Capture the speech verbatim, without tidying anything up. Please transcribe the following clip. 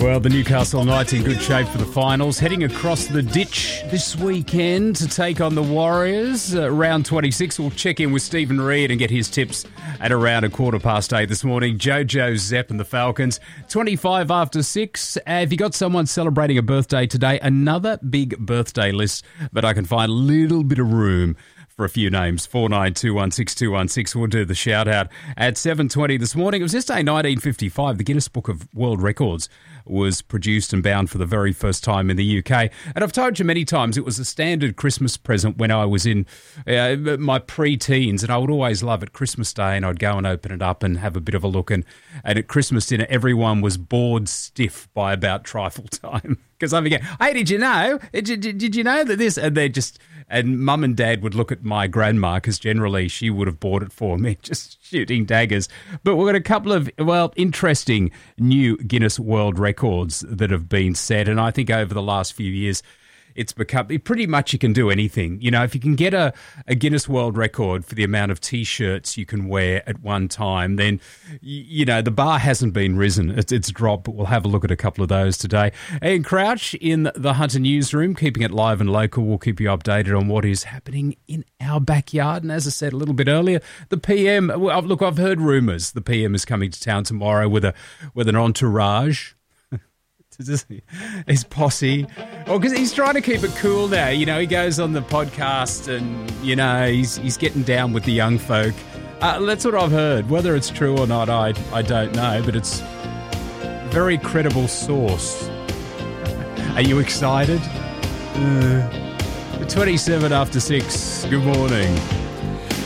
Well, the Newcastle Knights in good shape for the finals, heading across the ditch this weekend to take on the Warriors. Uh, round twenty-six, we'll check in with Stephen Reid and get his tips at around a quarter past eight this morning. Jojo Zepp and the Falcons, twenty-five after six. Uh, if you got someone celebrating a birthday today, another big birthday list, but I can find a little bit of room for a few names. four nine two one six two one six. We'll do the shout out at seven twenty this morning. It was this day nineteen fifty-five. The Guinness Book of World Records was produced and bound for the very first time in the U K. And I've told you many times it was a standard Christmas present when I was in uh, my pre-teens, and I would always love it Christmas Day, and I'd go and open it up and have a bit of a look. And, and at Christmas dinner, everyone was bored stiff by about trifle time. Because I began, hey, did you know? Did, did, did you know that this? And they just, and mum and dad would look at my grandma, because generally she would have bought it for me, just shooting daggers. But we've got a couple of, well, interesting new Guinness World Records that have been set. And I think over the last few years, it's become pretty much you can do anything. You know, if you can get a, a Guinness World Record for the amount of T-shirts you can wear at one time, then, you know, the bar hasn't been risen. It's, it's dropped, but we'll have a look at a couple of those today. Ian Crouch in the Hunter Newsroom, keeping it live and local. We'll keep you updated on what is happening in our backyard. And as I said a little bit earlier, the P M, well, look, I've heard rumours the P M is coming to town tomorrow with a with an entourage. His posse. Well, because he's trying to keep it cool now. You know, he goes on the podcast and, you know, he's he's getting down with the young folk. Uh, that's what I've heard. Whether it's true or not, I, I don't know, but it's a very credible source. Are you excited? Uh, twenty-seven after six. Good morning.